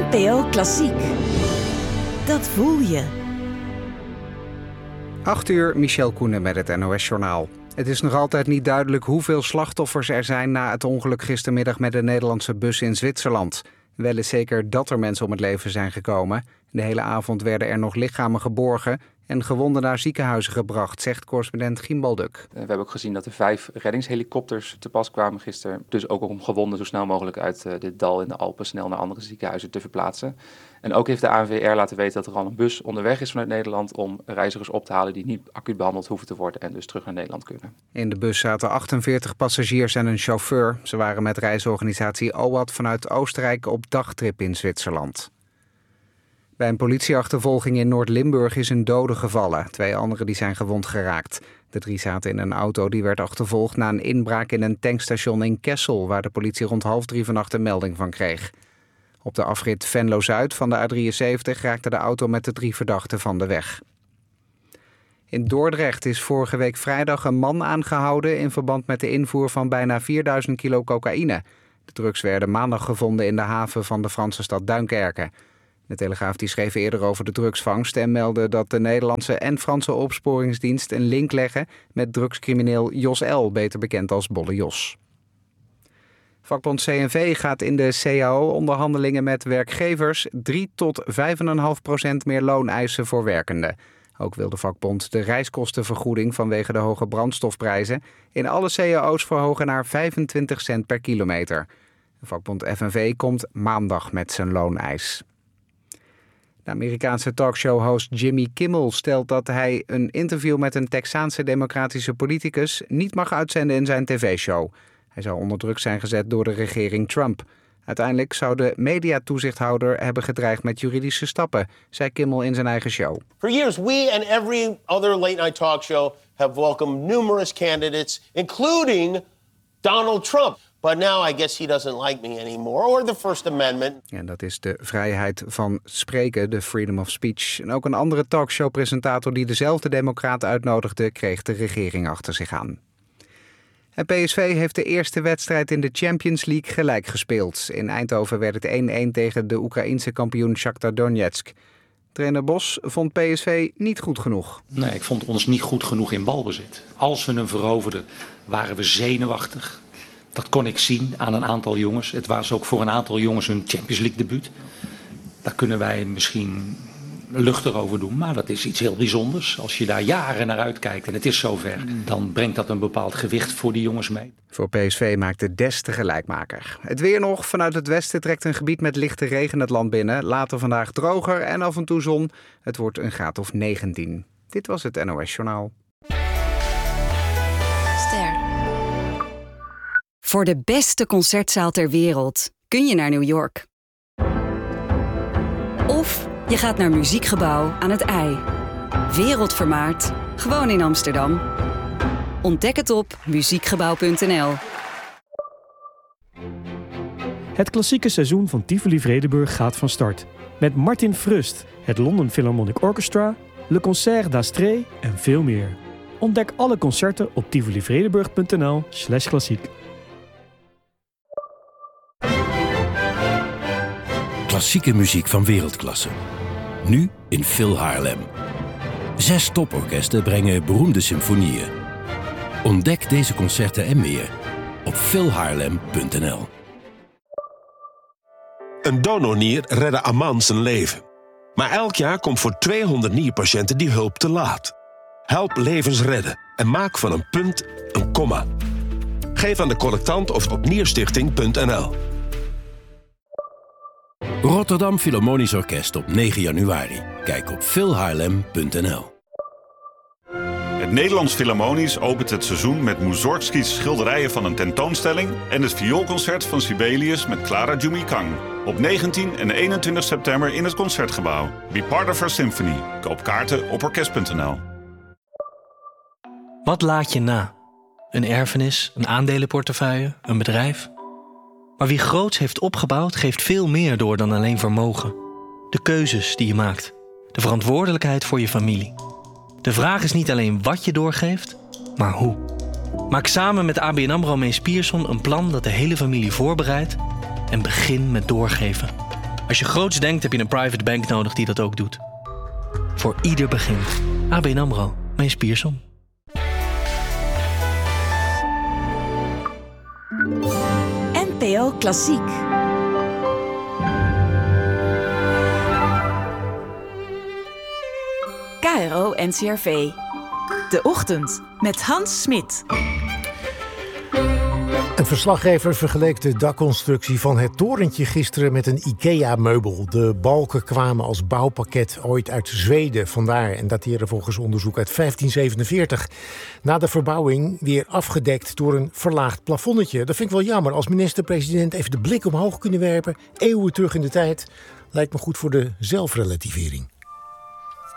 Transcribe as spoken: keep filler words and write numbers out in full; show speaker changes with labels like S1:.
S1: N P O Klassiek. Dat voel je.
S2: acht uur, Michel Koenen met het N O S-journaal. Het is nog altijd niet duidelijk hoeveel slachtoffers er zijn na het ongeluk gistermiddag met de Nederlandse bus in Zwitserland. Wel is zeker dat er mensen om het leven zijn gekomen. De hele avond werden er nog lichamen geborgen en gewonden naar ziekenhuizen gebracht, zegt correspondent Gimbalduk.
S3: We hebben ook gezien dat er vijf reddingshelikopters te pas kwamen gisteren. Dus ook om gewonden zo snel mogelijk uit dit dal in de Alpen snel naar andere ziekenhuizen te verplaatsen. En ook heeft de A N W R laten weten dat er al een bus onderweg is vanuit Nederland om reizigers op te halen die niet acuut behandeld hoeven te worden en dus terug naar Nederland kunnen.
S2: In de bus zaten achtenveertig passagiers en een chauffeur. Ze waren met reisorganisatie O A D vanuit Oostenrijk op dagtrip in Zwitserland. Bij een politieachtervolging in Noord-Limburg is een dode gevallen. Twee anderen die zijn gewond geraakt. De drie zaten in een auto die werd achtervolgd na een inbraak in een tankstation in Kessel, waar de politie rond half drie vannacht een melding van kreeg. Op de afrit Venlo-Zuid van de A drieënzeventig raakte de auto met de drie verdachten van de weg. In Dordrecht is vorige week vrijdag een man aangehouden in verband met de invoer van bijna vierduizend kilo cocaïne. De drugs werden maandag gevonden in de haven van de Franse stad Duinkerke. De Telegraaf die schreef eerder over de drugsvangst en meldde dat de Nederlandse en Franse opsporingsdienst een link leggen met drugscrimineel Jos L., beter bekend als Bolle Jos. Vakbond C N V gaat in de C A O-onderhandelingen met werkgevers drie tot vijf komma vijf procent meer loon eisen voor werkenden. Ook wil de vakbond de reiskostenvergoeding vanwege de hoge brandstofprijzen in alle C A O's verhogen naar vijfentwintig cent per kilometer. De vakbond F N V komt maandag met zijn looneis. De Amerikaanse talkshow-host Jimmy Kimmel stelt dat hij een interview met een Texaanse democratische politicus niet mag uitzenden in zijn tv-show. Hij zou onder druk zijn gezet door de regering Trump. Uiteindelijk zou de mediatoezichthouder hebben gedreigd met juridische stappen, zei Kimmel in zijn eigen show.
S4: For years, we and every other late-night talk show have welcomed numerous candidates, including Donald Trump. But now I guess he doesn't like me anymore, or the First Amendment.
S2: En dat is de vrijheid van spreken, de freedom of speech. En ook een andere talkshow-presentator die dezelfde democraat uitnodigde, kreeg de regering achter zich aan. En P S V heeft de eerste wedstrijd in de Champions League gelijk gespeeld. In Eindhoven werd het één-één tegen de Oekraïense kampioen Shakhtar Donetsk. Trainer Bos vond P S V niet goed genoeg.
S5: Nee, ik vond ons niet goed genoeg in balbezit. Als we hem veroverden, waren we zenuwachtig. Dat kon ik zien aan een aantal jongens. Het was ook voor een aantal jongens hun Champions League debuut. Daar kunnen wij misschien luchtig over doen, maar dat is iets heel bijzonders. Als je daar jaren naar uitkijkt en het is zover, dan brengt dat een bepaald gewicht voor die jongens mee.
S2: Voor P S V maakte Des de gelijkmaker. Het weer nog. Vanuit het westen trekt een gebied met lichte regen het land binnen. Later vandaag droger en af en toe zon. Het wordt een graad of negentien. Dit was het N O S-journaal.
S1: Ster. Voor de beste concertzaal ter wereld kun je naar New York. Of je gaat naar Muziekgebouw aan het IJ. Wereldvermaard, gewoon in Amsterdam. Ontdek het op muziekgebouw punt n l.
S6: Het klassieke seizoen van Tivoli Vredenburg gaat van start. Met Martin Frust, het London Philharmonic Orchestra, Le Concert d'Astrée en veel meer. Ontdek alle concerten op tivolivredenburg punt n l slash klassiek.
S7: Klassieke muziek van wereldklasse. Nu in Phil Haarlem. Zes toporkesten brengen beroemde symfonieën. Ontdek deze concerten en meer op phil haarlem punt n l.
S8: Een donornier redde Aman zijn leven. Maar elk jaar komt voor tweehonderd nierpatiënten die hulp te laat. Help levens redden en maak van een punt een komma. Geef aan de collectant of op nierstichting punt n l.
S7: Rotterdam Philharmonisch Orkest op negen januari. Kijk op phil haarlem punt n l.
S9: Het Nederlands Philharmonisch opent het seizoen met Mussorgskis schilderijen van een tentoonstelling en het vioolconcert van Sibelius met Clara Jumikang. Op negentien en eenentwintig september in het Concertgebouw. Be part of our symphony. Koop kaarten op orkest punt n l.
S10: Wat laat je na? Een erfenis, een aandelenportefeuille, een bedrijf? Maar wie groots heeft opgebouwd, geeft veel meer door dan alleen vermogen. De keuzes die je maakt. De verantwoordelijkheid voor je familie. De vraag is niet alleen wat je doorgeeft, maar hoe. Maak samen met A B N AMRO Mees Pierson een plan dat de hele familie voorbereidt en begin met doorgeven. Als je groots denkt, heb je een private bank nodig die dat ook doet. Voor ieder begin. A B N AMRO. Mees Pierson.
S11: N P O Klassiek. K R O N C R V. De Ochtend met Hans Smit.
S12: Een verslaggever vergeleek de dakconstructie van het torentje gisteren met een IKEA-meubel. De balken kwamen als bouwpakket ooit uit Zweden, vandaar en dateren volgens onderzoek uit vijftien zevenenveertig. Na de verbouwing weer afgedekt door een verlaagd plafonnetje. Dat vind ik wel jammer. Als minister-president even de blik omhoog kunnen werpen, eeuwen terug in de tijd, lijkt me goed voor de zelfrelativering.